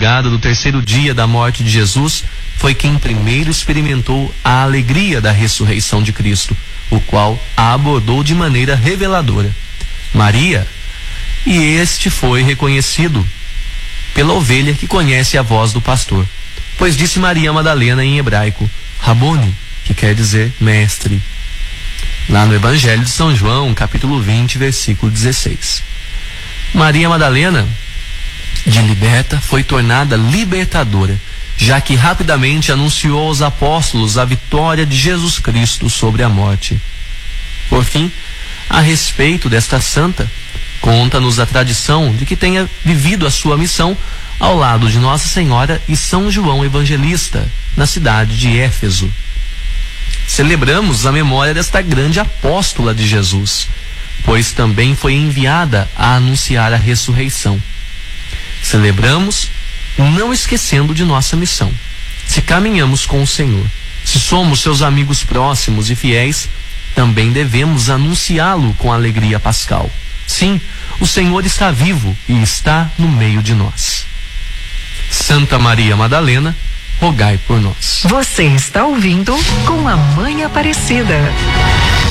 madrugada do terceiro dia da morte de Jesus, foi quem primeiro experimentou a alegria da ressurreição de Cristo, o qual a abordou de maneira reveladora. Maria, e este foi reconhecido pela ovelha que conhece a voz do pastor, pois disse Maria Madalena em hebraico, Rabone, que quer dizer mestre. Lá no Evangelho de São João, capítulo 20, versículo 16. Maria Madalena, de liberta, foi tornada libertadora, já que rapidamente anunciou aos apóstolos a vitória de Jesus Cristo sobre a morte. Por fim, a respeito desta santa, conta-nos a tradição de que tenha vivido a sua missão ao lado de Nossa Senhora e São João Evangelista, na cidade de Éfeso. Celebramos a memória desta grande apóstola de Jesus, pois também foi enviada a anunciar a ressurreição. Celebramos não esquecendo de nossa missão. Se caminhamos com o Senhor, se somos seus amigos próximos e fiéis, também devemos anunciá-lo com alegria pascal. Sim, o Senhor está vivo e está no meio de nós. Santa Maria Madalena, rogai por nós. Você está ouvindo Com a Mãe Aparecida.